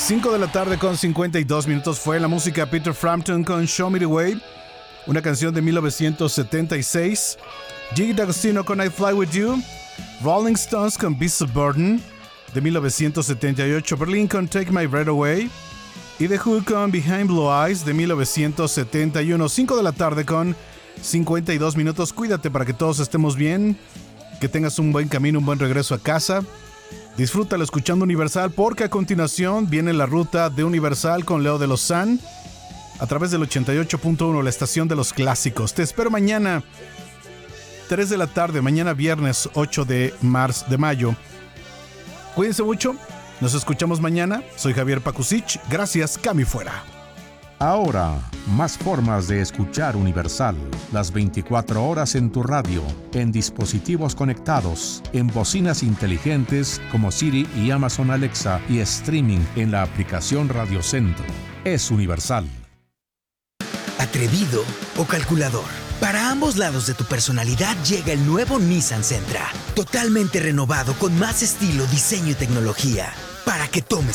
5 de la tarde con 52 minutos fue la música Peter Frampton con Show Me the Way, una canción de 1976. Gigi D'Agostino con I Fly With You. Rolling Stones con Beast of Burden de 1978. Berlin con Take My Breath Away. Y The Who con Behind Blue Eyes de 1971. 5 de la tarde con 52 minutos. Cuídate para que todos estemos bien. Que tengas un buen camino, un buen regreso a casa. Disfrútalo escuchando Universal, porque a continuación viene la ruta de Universal con Leo de Lozán a través del 88.1, la estación de los clásicos. Te espero mañana, 3 de la tarde, mañana viernes 8 de mayo. Cuídense mucho, nos escuchamos mañana. Soy Javier Pakusich, gracias, Cami fuera. Ahora, más formas de escuchar Universal. Las 24 horas en tu radio, en dispositivos conectados, en bocinas inteligentes como Siri y Amazon Alexa y streaming en la aplicación Radio Centro. Es Universal. ¿Atrevido o calculador? Para ambos lados de tu personalidad llega el nuevo Nissan Sentra. Totalmente renovado con más estilo, diseño y tecnología. Para que tomes